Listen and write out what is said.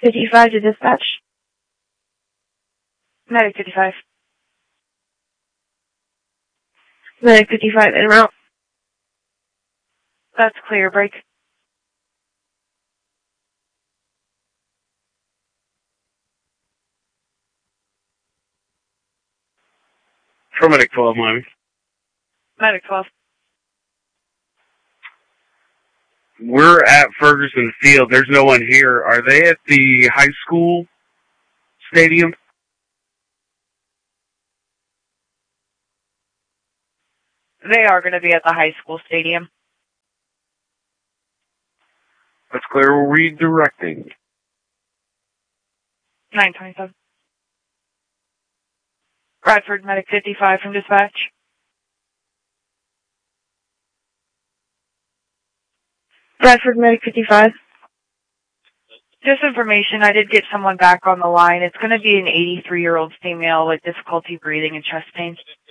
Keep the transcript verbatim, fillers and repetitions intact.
fifty-five to dispatch. Medic fifty-five. Medic fifty-five, en route. That's clear, break. Medic twelve, Miami. Medic twelve. We're at Ferguson Field. There's no one here. Are they at the high school stadium? They are going to be at the high school stadium. That's clear. Redirecting. nine twenty-seven. Bradford, Medic fifty-five from dispatch. Bradford, Medic fifty-five. Just information, I did get someone back on the line. It's going to be an eighty-three-year-old female with difficulty breathing and chest pain.